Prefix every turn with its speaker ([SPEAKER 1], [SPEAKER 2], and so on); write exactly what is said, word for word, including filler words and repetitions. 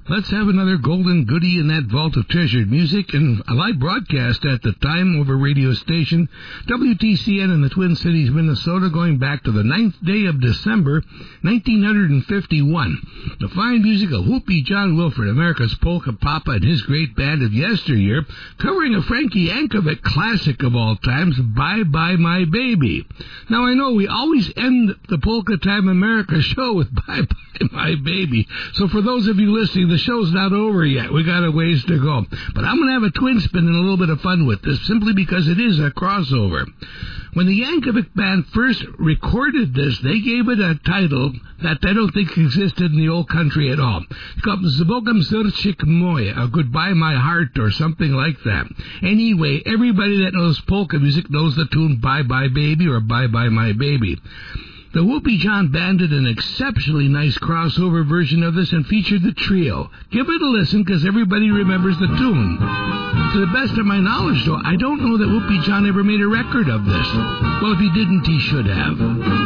[SPEAKER 1] Let's have another golden goodie in that vault of treasured music and a live broadcast at the time over radio station W T C N in the Twin Cities, Minnesota, going back to the ninth day of December, nineteen fifty-one. The fine music of Whoopee John Wilford, America's Polka Papa, and his great band of yesteryear, covering a Frankie Yankovic classic of all times, Bye Bye My Baby. Now, I know we always end the Polka Time America show with Bye Bye My Baby, so for those of you listening, the show's not over yet. We got a ways to go. But I'm going to have a twin spin and a little bit of fun with this, simply because it is a crossover. When the Yankovic Band first recorded this, they gave it a title that I don't think existed in the old country at all. It's called Zbogam Zerchik Moje, or Goodbye My Heart, or something like that. Anyway, everybody that knows polka music knows the tune Bye Bye Baby or Bye Bye My Baby. The Whoopee John Band did an exceptionally nice crossover version of this and featured the trio. Give it a listen, because everybody remembers the tune. To the best of my knowledge, though, I don't know that Whoopee John ever made a record of this. Well, if he didn't, he should have.